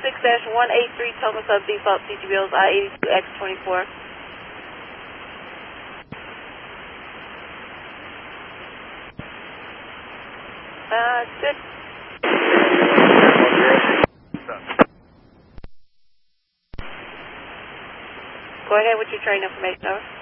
26-183, Toma Sub Default CGBOs I-82X24. Good. Go ahead with your train information, over.